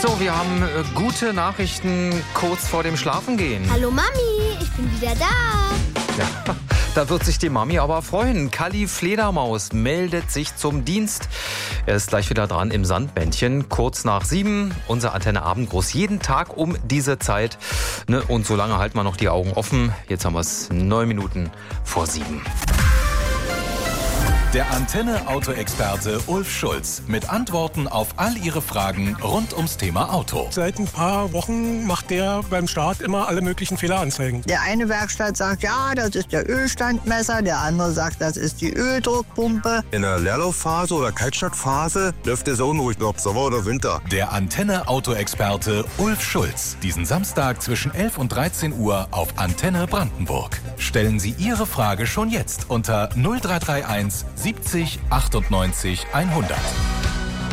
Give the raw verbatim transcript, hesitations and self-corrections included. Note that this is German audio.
So, wir haben äh, gute Nachrichten kurz vor dem Schlafengehen. Hallo Mami, ich bin wieder da. Ja, da wird sich die Mami aber freuen. Kalli Fledermaus meldet sich zum Dienst. Er ist gleich wieder dran im Sandbändchen, kurz nach sieben. Unser Antenne Abendgruß jeden Tag um diese Zeit. Ne? Und so lange halten wir noch die Augen offen. Jetzt haben wir es neun Minuten vor sieben. Der Antenne-Auto-Experte Ulf Schulz mit Antworten auf all Ihre Fragen rund ums Thema Auto. Seit ein paar Wochen macht der beim Start immer alle möglichen Fehleranzeigen. Der eine Werkstatt sagt, ja, das ist der Ölstandmesser, der andere sagt, das ist die Öldruckpumpe. In der Leerlaufphase oder Kaltstartphase läuft der so ruhig, ob Sommer oder Winter. Der Antenne-Auto-Experte Ulf Schulz. Diesen Samstag zwischen elf und dreizehn Uhr auf Antenne Brandenburg. Stellen Sie Ihre Frage schon jetzt unter null drei drei eins siebzig achtundneunzig hundert.